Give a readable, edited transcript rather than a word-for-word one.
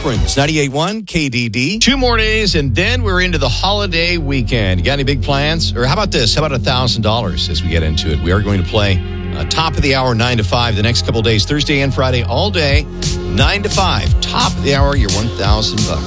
Springs, 98.1 KDD. 2 more days, and then we're into the holiday weekend. You got any big plans? Or how about this? How about $1,000 as we get into it? We are going to play top of the hour, 9 to 5, the next couple days, Thursday and Friday, all day, 9 to 5. Top of the hour, your $1,000.